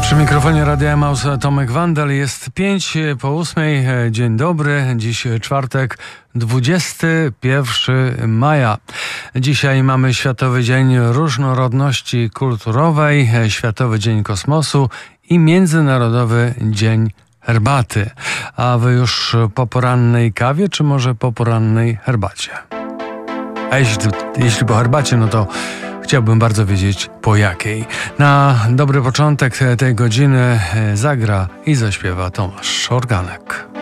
Przy mikrofonie Radia Emaus Tomek Wandel. Jest 7:05. Dzień dobry. Dziś czwartek, 21 maja. Dzisiaj mamy Światowy Dzień Różnorodności Kulturowej, Światowy Dzień Kosmosu i Międzynarodowy Dzień Herbaty. A wy już po porannej kawie, czy może po porannej herbacie? A jeśli po herbacie, no to chciałbym bardzo wiedzieć, po jakiej. Na dobry początek tej godziny zagra i zaśpiewa Tomasz Organek.